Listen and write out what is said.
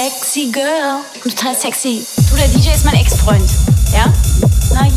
sexy girl. Total sexy. Du, der DJ ist mein Ex-Freund. Ja? Na